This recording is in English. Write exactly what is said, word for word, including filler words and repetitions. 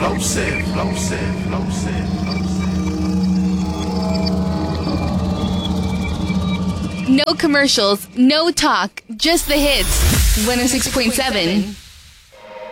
explosive, explosive, explosive, explosive. No commercials, no talk, just the hits. one oh six point seven